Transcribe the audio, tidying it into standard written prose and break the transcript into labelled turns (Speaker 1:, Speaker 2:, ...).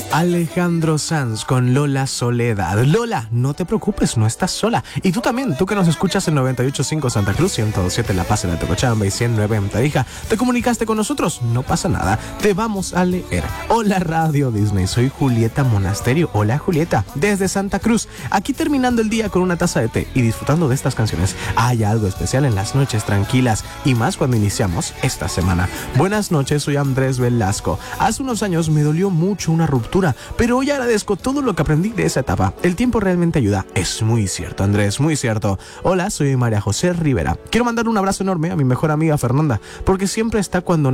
Speaker 1: Alejandro Sanz con Lola Soledad. Lola, no te preocupes, no estás sola. Y tú también, tú que nos escuchas en 98.5 Santa Cruz, 107 La Paz en la Tocochabamba y 109 en Tarija, te comunicaste con nosotros, no pasa nada, te vamos a leer. Hola Radio Disney, soy Julieta Monasterio. Hola Julieta, desde Santa Cruz, aquí terminando el día con una taza de té y disfrutando de estas canciones. Hay algo especial en las noches tranquilas y más cuando iniciamos esta semana. Buenas noches, soy Andrés Velasco. Hace unos años me dolió mucho una ruptura, pero hoy agradezco todo lo que aprendí de esa etapa. El tiempo realmente ayuda. Es muy cierto, Andrés, muy cierto. Hola, soy María José Rivera. Quiero mandar un abrazo enorme a mi mejor amiga Fernanda, porque siempre está cuando